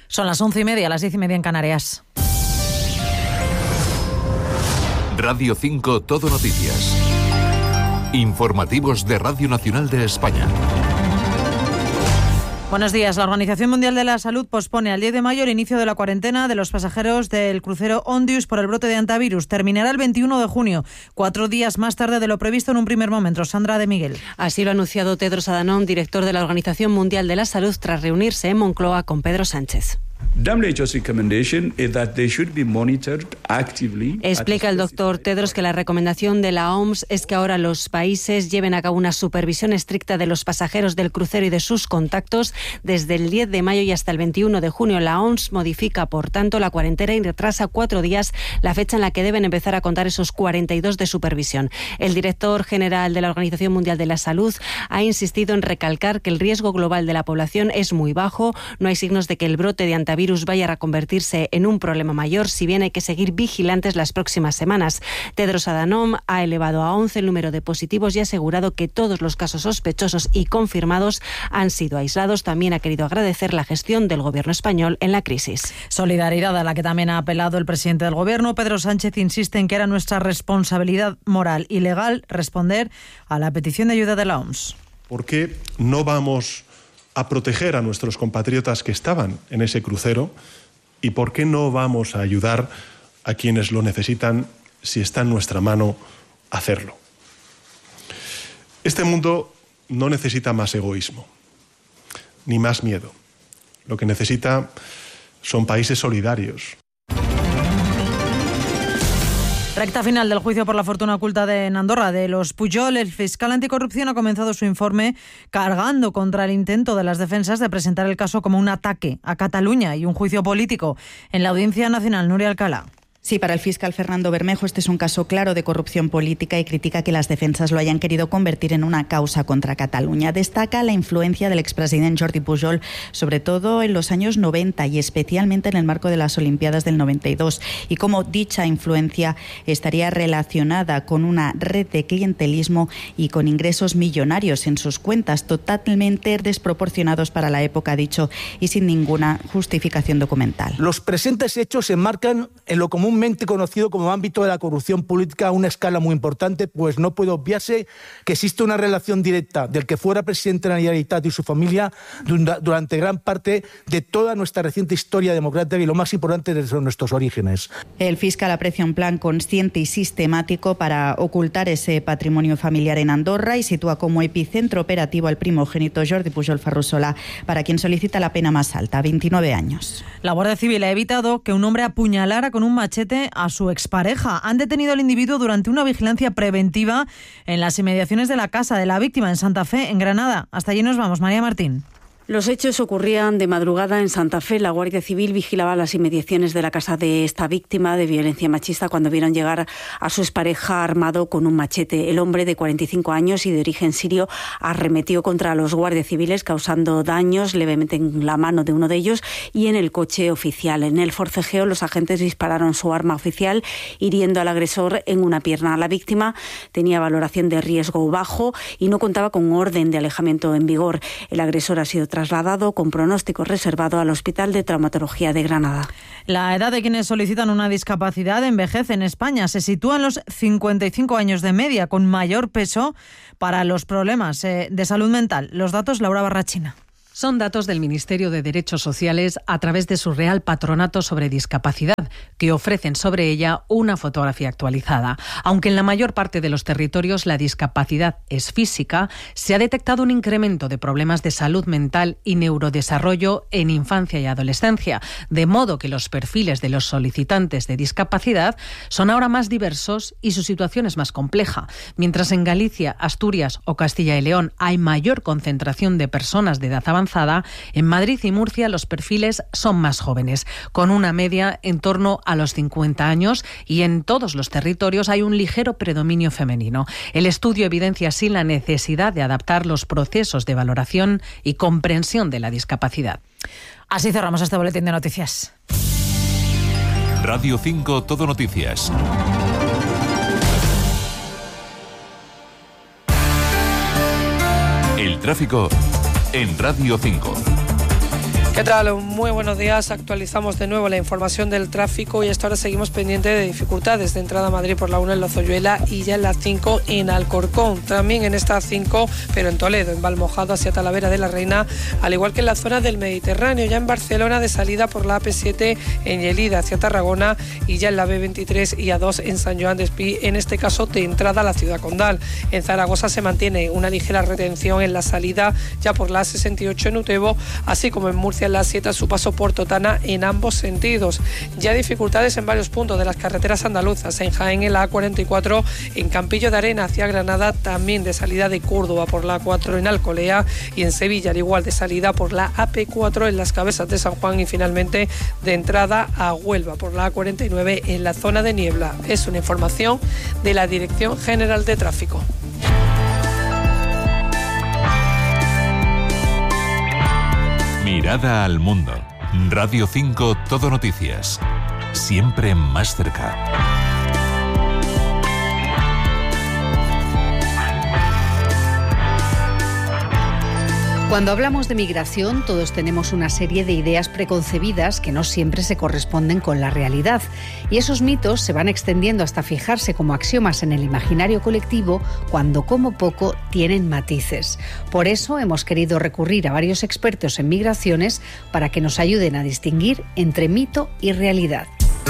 Son las 11:30, las 10:30 en Canarias. Radio 5 Todo Noticias. Informativos de Radio Nacional de España. Buenos días. La Organización Mundial de la Salud pospone al 10 de mayo el inicio de la cuarentena de los pasajeros del crucero Ondius por el brote de hantavirus. Terminará el 21 de junio, 4 días más tarde de lo previsto en un primer momento. Sandra de Miguel. Así lo ha anunciado Tedros Adhanom, director de la Organización Mundial de la Salud, tras reunirse en Moncloa con Pedro Sánchez. Explica el doctor Tedros que la recomendación de la OMS es que ahora los países lleven a cabo una supervisión estricta de los pasajeros del crucero y de sus contactos desde el 10 de mayo y hasta el 21 de junio. La OMS modifica, por tanto, la cuarentena y retrasa 4 días la fecha en la que deben empezar a contar esos 42 de supervisión. El director general de la Organización Mundial de la Salud ha insistido en recalcar que el riesgo global de la población es muy bajo. No hay signos de que el brote de hantavirus vaya a reconvertirse en un problema mayor, si bien hay que seguir vigilantes las próximas semanas. Tedros Adhanom ha elevado a 11 el número de positivos y ha asegurado que todos los casos sospechosos y confirmados han sido aislados. También ha querido agradecer la gestión del gobierno español en la crisis. Solidaridad a la que también ha apelado el presidente del gobierno. Pedro Sánchez insiste en que era nuestra responsabilidad moral y legal responder a la petición de ayuda de la OMS. ¿Por qué no vamos a proteger a nuestros compatriotas que estaban en ese crucero? ¿Y por qué no vamos a ayudar a quienes lo necesitan si está en nuestra mano hacerlo? Este mundo no necesita más egoísmo, ni más miedo. Lo que necesita son países solidarios. Recta final del juicio por la fortuna oculta de Andorra de los Pujol. El fiscal anticorrupción ha comenzado su informe cargando contra el intento de las defensas de presentar el caso como un ataque a Cataluña y un juicio político. En la Audiencia Nacional, Nuria Alcalá. Sí, para el fiscal Fernando Bermejo este es un caso claro de corrupción política y critica que las defensas lo hayan querido convertir en una causa contra Cataluña. Destaca la influencia del expresidente Jordi Pujol, sobre todo en los años 90 y especialmente en el marco de las Olimpiadas del 92, y cómo dicha influencia estaría relacionada con una red de clientelismo y con ingresos millonarios en sus cuentas, totalmente desproporcionados para la época, ha dicho, y sin ninguna justificación documental. Los presentes hechos se enmarcan en lo comúnmente conocido como ámbito de la corrupción política a una escala muy importante, pues no puede obviarse que existe una relación directa del que fuera presidente de la Generalitat y su familia durante gran parte de toda nuestra reciente historia democrática y lo más importante desde nuestros orígenes. El fiscal aprecia un plan consciente y sistemático para ocultar ese patrimonio familiar en Andorra y sitúa como epicentro operativo al primogénito Jordi Pujol Ferrusola, para quien solicita la pena más alta, 29 años. La Guardia Civil ha evitado que un hombre apuñalara con un machete a su expareja. Han detenido al individuo durante una vigilancia preventiva en las inmediaciones de la casa de la víctima en Santa Fe, en Granada. Hasta allí nos vamos, María Martín. Los hechos ocurrían de madrugada en Santa Fe. La Guardia Civil vigilaba las inmediaciones de la casa de esta víctima de violencia machista cuando vieron llegar a su expareja armado con un machete. El hombre, de 45 años y de origen sirio, arremetió contra los guardias civiles, causando daños levemente en la mano de uno de ellos y en el coche oficial. En el forcejeo, los agentes dispararon su arma oficial, hiriendo al agresor en una pierna. La víctima tenía valoración de riesgo bajo y no contaba con orden de alejamiento en vigor. El agresor ha sido trasladado con pronóstico reservado al Hospital de Traumatología de Granada. La edad de quienes solicitan una discapacidad envejece en España. Se sitúa en los 55 años de media, con mayor peso para los problemas de salud mental. Los datos, Laura Barrachina. Son datos del Ministerio de Derechos Sociales a través de su Real Patronato sobre Discapacidad, que ofrecen sobre ella una fotografía actualizada. Aunque en la mayor parte de los territorios la discapacidad es física, se ha detectado un incremento de problemas de salud mental y neurodesarrollo en infancia y adolescencia, de modo que los perfiles de los solicitantes de discapacidad son ahora más diversos y su situación es más compleja. Mientras en Galicia, Asturias o Castilla y León hay mayor concentración de personas de edad avanzada, en Madrid y Murcia los perfiles son más jóvenes, con una media en torno a los 50 años, y en todos los territorios hay un ligero predominio femenino. El estudio evidencia así la necesidad de adaptar los procesos de valoración y comprensión de la discapacidad. Así cerramos este boletín de noticias. Radio 5 Todo Noticias. El tráfico en Radio 5. ¿Qué tal? Muy buenos días. Actualizamos de nuevo la información del tráfico y hasta ahora seguimos pendientes de dificultades de entrada a Madrid por la 1 en Lozoyuela y ya en la 5 en Alcorcón. También en esta 5, pero en Toledo, en Valmojado hacia Talavera de la Reina, al igual que en la zona del Mediterráneo. Ya en Barcelona de salida por la AP7 en Lleida hacia Tarragona y ya en la B23 y A2 en San Joan d'Espí, en este caso de entrada a la ciudad condal. En Zaragoza se mantiene una ligera retención en la salida ya por la A68 en Utebo, así como en Murcia en la 7 a su paso por Totana en ambos sentidos. Ya dificultades en varios puntos de las carreteras andaluzas, en Jaén en la A44, en Campillo de Arena hacia Granada, también de salida de Córdoba por la A4 en Alcolea y en Sevilla al igual de salida por la AP4 en las Cabezas de San Juan y finalmente de entrada a Huelva por la A49 en la zona de Niebla. Es una información de la Dirección General de Tráfico. Mirada al mundo. Radio 5 Todo Noticias. Siempre más cerca. Cuando hablamos de migración, todos tenemos una serie de ideas preconcebidas que no siempre se corresponden con la realidad. Y esos mitos se van extendiendo hasta fijarse como axiomas en el imaginario colectivo cuando, como poco, tienen matices. Por eso hemos querido recurrir a varios expertos en migraciones para que nos ayuden a distinguir entre mito y realidad.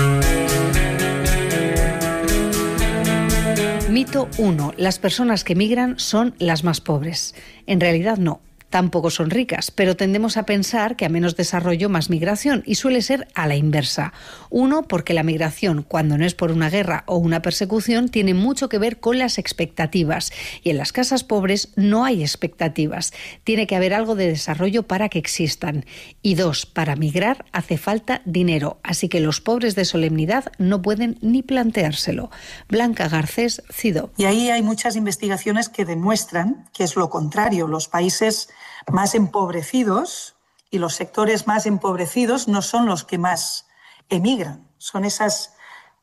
Mito 1. Las personas que migran son las más pobres. En realidad no. Tampoco son ricas, pero tendemos a pensar que a menos desarrollo, más migración, y suele ser a la inversa. Uno, porque la migración, cuando no es por una guerra o una persecución, tiene mucho que ver con las expectativas. Y en las casas pobres no hay expectativas. Tiene que haber algo de desarrollo para que existan. Y dos, para migrar hace falta dinero, así que los pobres de solemnidad no pueden ni planteárselo. Blanca Garcés, CIDO. Y ahí hay muchas investigaciones que demuestran que es lo contrario. Los países más empobrecidos y los sectores más empobrecidos no son los que más emigran. Son esas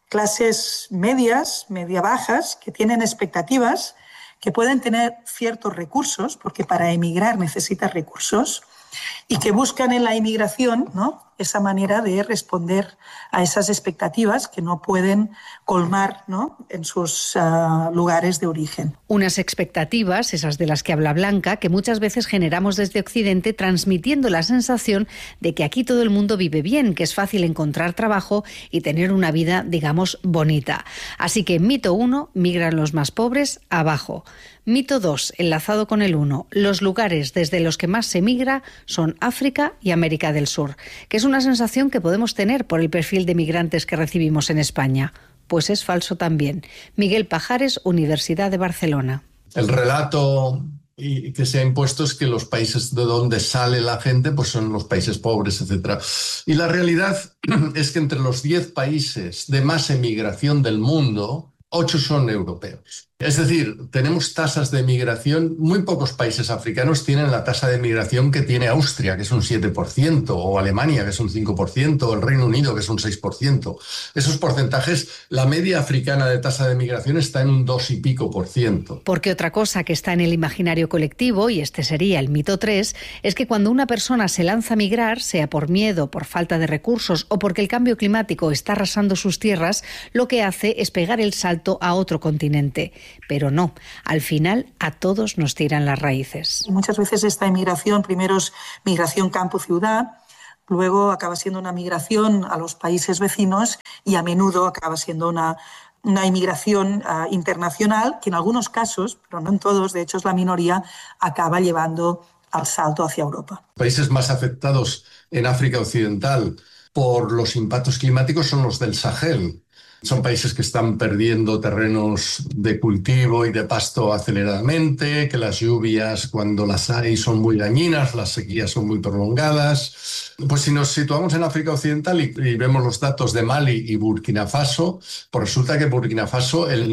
clases medias, media-bajas, que tienen expectativas, que pueden tener ciertos recursos, porque para emigrar necesitas recursos, y que buscan en la inmigración, ¿no?, esa manera de responder a esas expectativas que no pueden colmar, ¿no?, en sus lugares de origen. Unas expectativas, esas de las que habla Blanca, que muchas veces generamos desde Occidente transmitiendo la sensación de que aquí todo el mundo vive bien, que es fácil encontrar trabajo y tener una vida, digamos, bonita. Así que mito 1, migran los más pobres, abajo. Mito 2, enlazado con el 1, los lugares desde los que más se migra son África y América del Sur, que es una sensación que podemos tener por el perfil de migrantes que recibimos en España. Pues es falso también. Miguel Pajares, Universidad de Barcelona. El relato que se ha impuesto es que los países de donde sale la gente pues son los países pobres, etc. Y la realidad es que entre los 10 países de más emigración del mundo, 8 son europeos. Es decir, tenemos tasas de migración, muy pocos países africanos tienen la tasa de migración que tiene Austria, que es un 7%, o Alemania, que es un 5%, o el Reino Unido, que es un 6%. Esos porcentajes, la media africana de tasa de migración está en un 2 y pico %. Porque otra cosa que está en el imaginario colectivo, y este sería el mito 3, es que cuando una persona se lanza a migrar, sea por miedo, por falta de recursos o porque el cambio climático está arrasando sus tierras, lo que hace es pegar el salto a otro continente. Pero no, al final a todos nos tiran las raíces. Y muchas veces esta inmigración, primero es migración campo-ciudad, luego acaba siendo una migración a los países vecinos y a menudo acaba siendo una inmigración internacional que en algunos casos, pero no en todos, de hecho es la minoría, acaba llevando al salto hacia Europa. Países más afectados en África Occidental por los impactos climáticos son los del Sahel. Son países que están perdiendo terrenos de cultivo y de pasto aceleradamente, que las lluvias, cuando las hay, son muy dañinas, las sequías son muy prolongadas. Pues si nos situamos en África Occidental y vemos los datos de Mali y Burkina Faso, pues resulta que Burkina Faso, el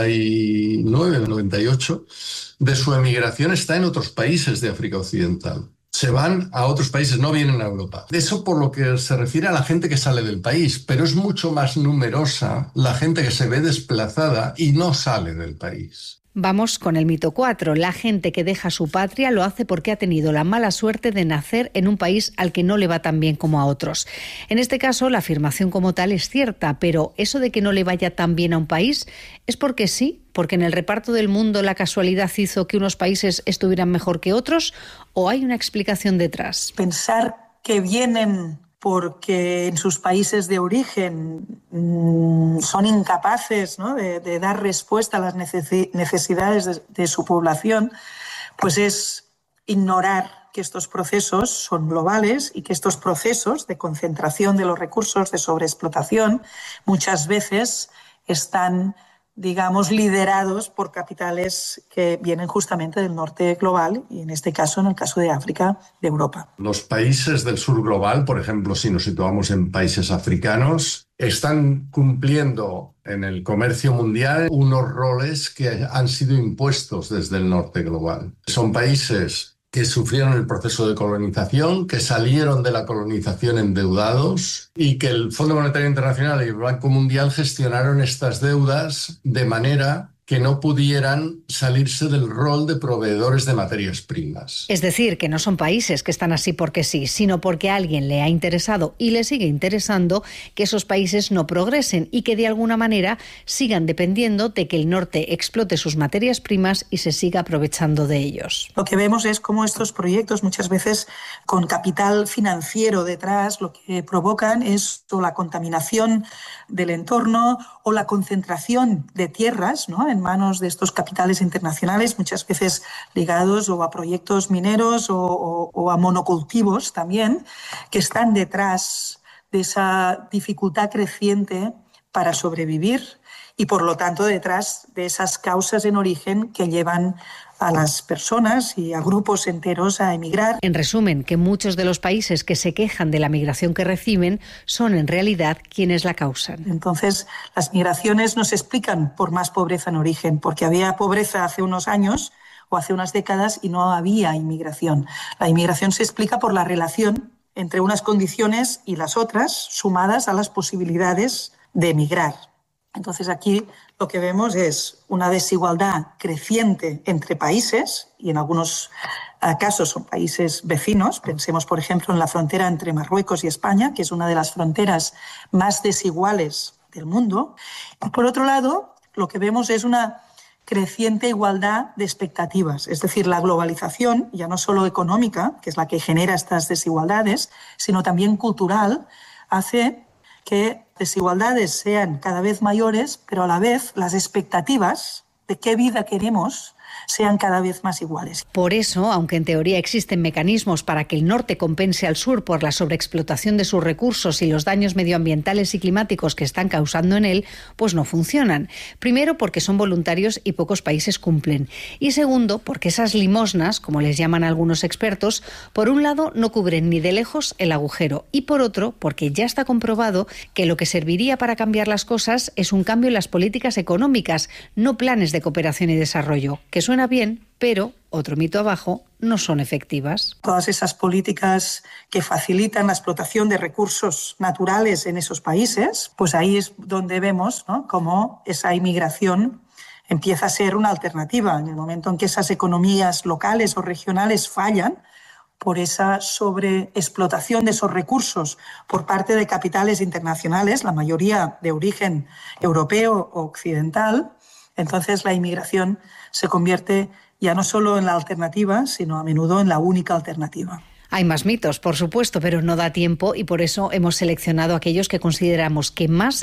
99, el 98, de su emigración está en otros países de África Occidental. Se van a otros países, no vienen a Europa. Eso por lo que se refiere a la gente que sale del país, pero es mucho más numerosa la gente que se ve desplazada y no sale del país. Vamos con el mito 4. La gente que deja su patria lo hace porque ha tenido la mala suerte de nacer en un país al que no le va tan bien como a otros. En este caso, la afirmación como tal es cierta, pero eso de que no le vaya tan bien a un país es porque sí, porque en el reparto del mundo la casualidad hizo que unos países estuvieran mejor que otros, ¿o hay una explicación detrás? Pensar que vienen porque en sus países de origen son incapaces, ¿no?, de dar respuesta a las necesidades de su población, pues es ignorar que estos procesos son globales y que estos procesos de concentración de los recursos, de sobreexplotación, muchas veces están, digamos, liderados por capitales que vienen justamente del norte global y en este caso, en el caso de África, de Europa. Los países del sur global, por ejemplo, si nos situamos en países africanos, están cumpliendo en el comercio mundial unos roles que han sido impuestos desde el norte global. Son países que sufrieron el proceso de colonización, que salieron de la colonización endeudados y que el Fondo Monetario Internacional y el Banco Mundial gestionaron estas deudas de manera que no pudieran salirse del rol de proveedores de materias primas. Es decir, que no son países que están así porque sí, sino porque a alguien le ha interesado y le sigue interesando que esos países no progresen y que de alguna manera sigan dependiendo de que el norte explote sus materias primas y se siga aprovechando de ellos. Lo que vemos es cómo estos proyectos, muchas veces con capital financiero detrás, lo que provocan es o la contaminación del entorno o la concentración de tierras, ¿no?, en manos de estos capitales internacionales, muchas veces ligados o a proyectos mineros o a monocultivos también, que están detrás de esa dificultad creciente para sobrevivir y, por lo tanto, detrás de esas causas en origen que llevan a las personas y a grupos enteros a emigrar. En resumen, que muchos de los países que se quejan de la migración que reciben son en realidad quienes la causan. Entonces, las migraciones no se explican por más pobreza en origen, porque había pobreza hace unos años o hace unas décadas y no había inmigración. La inmigración se explica por la relación entre unas condiciones y las otras, sumadas a las posibilidades de emigrar. Entonces aquí lo que vemos es una desigualdad creciente entre países y en algunos casos son países vecinos. Pensemos, por ejemplo, en la frontera entre Marruecos y España, que es una de las fronteras más desiguales del mundo. Y por otro lado, lo que vemos es una creciente igualdad de expectativas. Es decir, la globalización, ya no solo económica, que es la que genera estas desigualdades, sino también cultural, hace que desigualdades sean cada vez mayores, pero a la vez las expectativas de qué vida queremos sean cada vez más iguales. Por eso, aunque en teoría existen mecanismos para que el norte compense al sur por la sobreexplotación de sus recursos y los daños medioambientales y climáticos que están causando en él, pues no funcionan. Primero, porque son voluntarios y pocos países cumplen. Y segundo, porque esas limosnas, como les llaman algunos expertos, por un lado no cubren ni de lejos el agujero y por otro, porque ya está comprobado que lo que serviría para cambiar las cosas es un cambio en las políticas económicas, no planes de cooperación y desarrollo, que suena bien, pero, otro mito abajo, no son efectivas. Todas esas políticas que facilitan la explotación de recursos naturales en esos países, pues ahí es donde vemos, ¿no?, cómo esa inmigración empieza a ser una alternativa. En el momento en que esas economías locales o regionales fallan por esa sobreexplotación de esos recursos por parte de capitales internacionales, la mayoría de origen europeo o occidental, entonces la inmigración se convierte ya no solo en la alternativa, sino a menudo en la única alternativa. Hay más mitos, por supuesto, pero no da tiempo y por eso hemos seleccionado aquellos que consideramos que más